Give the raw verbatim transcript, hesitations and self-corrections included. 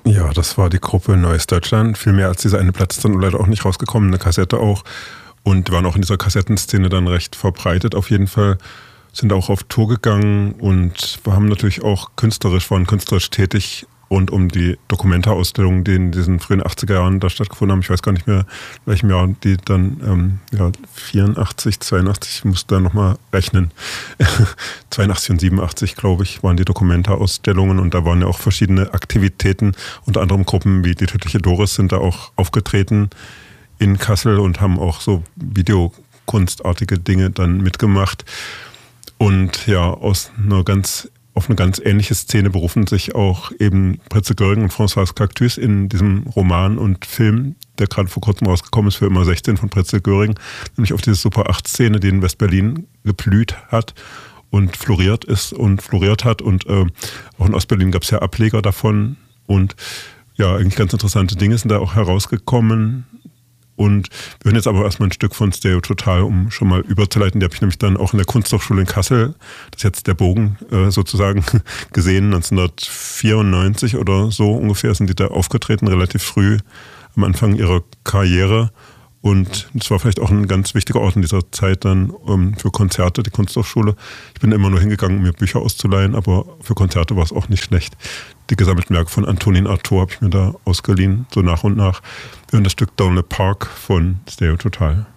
Ja, das war die Gruppe Neues Deutschland. Viel mehr als dieser eine Platz ist dann leider auch nicht rausgekommen, eine Kassette auch. Und waren auch in dieser Kassettenszene dann recht verbreitet auf jeden Fall. Sind auch auf Tour gegangen und wir haben natürlich auch künstlerisch, waren künstlerisch tätig rund um die Dokumenta-Ausstellungen, die in diesen frühen achtziger Jahren da stattgefunden haben. Ich weiß gar nicht mehr, in welchem Jahr die dann, ähm, ja, vierundachtzig, zweiundachtzig, ich muss da nochmal rechnen. zweiundachtzig und siebenundachtzig, glaube ich, waren die Dokumenta-Ausstellungen und da waren ja auch verschiedene Aktivitäten, unter anderem Gruppen wie die Tödliche Doris sind da auch aufgetreten in Kassel und haben auch so Videokunstartige Dinge dann mitgemacht. Und ja, aus einer ganz auf eine ganz ähnliche Szene berufen sich auch eben Pritze Göring und Françoise Cactus in diesem Roman und Film, der gerade vor kurzem rausgekommen ist, für immer sechzehn von Pritze Göring, nämlich auf diese Super acht Szene, die in West-Berlin geblüht hat und floriert ist und floriert hat. Und äh, auch in Ost-Berlin gab es ja Ableger davon. Und ja, eigentlich ganz interessante Dinge sind da auch herausgekommen. Und wir hören jetzt aber erstmal ein Stück von Stereo Total, um schon mal überzuleiten. Die habe ich nämlich dann auch in der Kunsthochschule in Kassel, das ist jetzt der Bogen äh, sozusagen, gesehen. neunzehnhundertvierundneunzig oder so ungefähr sind die da aufgetreten, relativ früh am Anfang ihrer Karriere. Und es war vielleicht auch ein ganz wichtiger Ort in dieser Zeit dann um, für Konzerte, die Kunsthochschule. Ich bin immer nur hingegangen, um mir Bücher auszuleihen, aber für Konzerte war es auch nicht schlecht. Die gesammelten Werke von Antonin Artaud habe ich mir da ausgeliehen, so nach und nach. Wir hören das Stück Down the Park von Stereo Total.